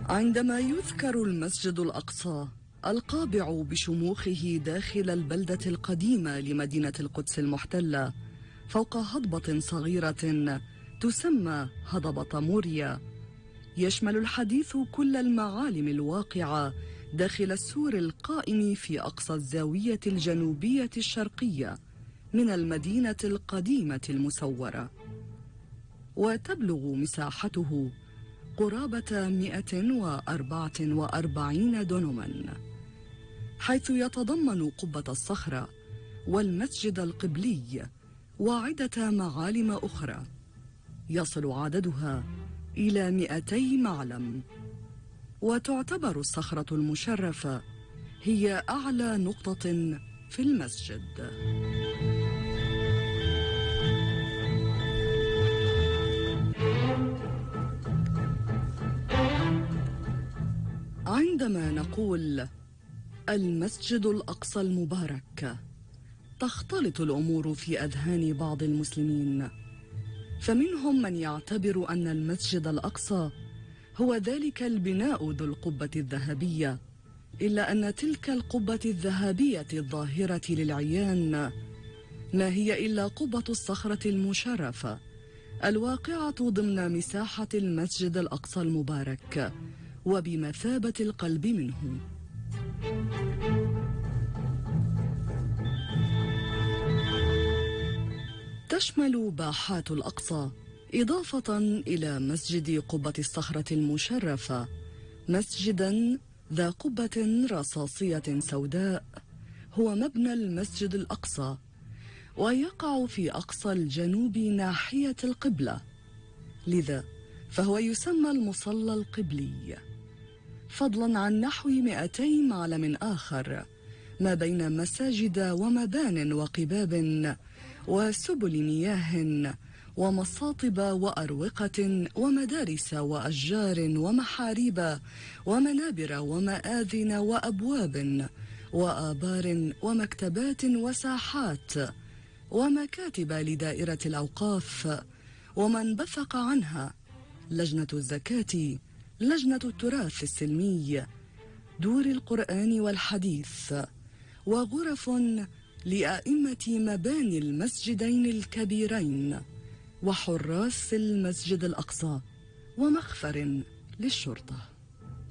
عندما يذكر المسجد الأقصى القابع بشموخه داخل البلدة القديمة لمدينة القدس المحتلة فوق هضبة صغيرة تسمى هضبة موريا، يشمل الحديث كل المعالم الواقعة داخل السور القائم في أقصى الزاوية الجنوبية الشرقية من المدينة القديمة المسورة، وتبلغ مساحته قرابة 144 دنما، حيث يتضمن قبة الصخرة والمسجد القبلي وعدة معالم أخرى يصل عددها إلى 200 معلم. وتعتبر الصخرة المشرفة هي أعلى نقطة في المسجد. عندما نقول المسجد الأقصى المبارك تختلط الأمور في أذهان بعض المسلمين، فمنهم من يعتبر أن المسجد الأقصى هو ذلك البناء ذو القبة الذهبية، إلا أن تلك القبة الذهبية الظاهرة للعيان ما هي إلا قبة الصخرة المشرفة الواقعة ضمن مساحة المسجد الأقصى المبارك وبمثابة القلب منه. تشمل باحات الأقصى إضافة إلى مسجد قبة الصخرة المشرفة مسجدا ذا قبة رصاصية سوداء هو مبنى المسجد الأقصى، ويقع في أقصى الجنوب ناحية القبلة، لذا فهو يسمى المصلى القبلي، فضلا عن نحو 200 معلم آخر ما بين مساجد ومبان وقباب وسبل مياه ومصاطب وأروقة ومدارس وأشجار ومحاريب ومنابر ومآذن وأبواب وآبار ومكتبات وساحات ومكاتب لدائرة الأوقاف وما انبثق عنها لجنة الزكاة، لجنة التراث السلمي، دور القرآن والحديث، وغرف لأئمة مباني المسجدين الكبيرين، وحراس المسجد الأقصى، ومخفر للشرطة.